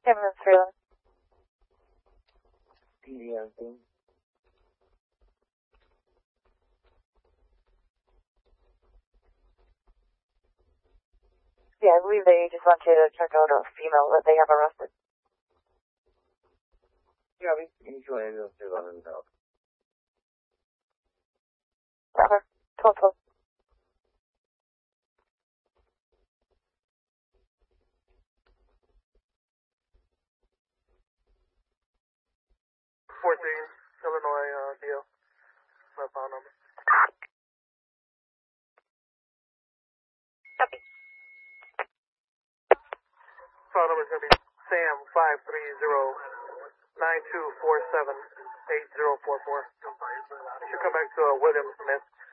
Ambulance trailer. PD on scene. Yeah, I believe they just want you to check out a female that they have arrested. Yeah, we can go ambulance trailer on the top. Okay. 12. 14, Illinois, deal. My phone number. Copy. Phone number is going to be Sam 530-9247-8044. Should come back to William Smith.